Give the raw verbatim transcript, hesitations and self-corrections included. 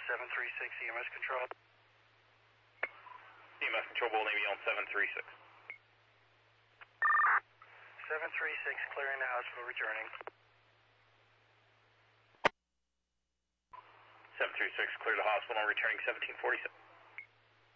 seven three six E M S Control. E M S Control, Bull Navy on seven three six. seven three six, clearing the hospital, returning. seven three six, clear the hospital, returning seventeen forty-seven.